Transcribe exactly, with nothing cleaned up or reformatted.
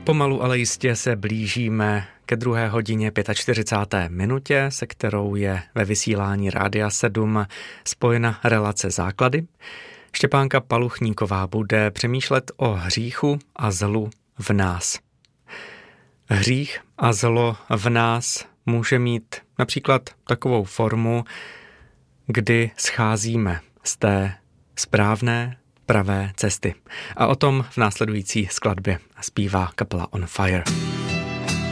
Pomalu, ale jistě se blížíme ke druhé hodině čtyřicáté páté minutě, se kterou je ve vysílání Rádia sedm spojena relace Základy. Štěpánka Paluchníková bude přemýšlet o hříchu a zlu v nás. Hřích a zlo v nás může mít například takovou formu, kdy scházíme z té správné, pravé cesty. A o tom v následující skladbě zpívá kapela On Fire.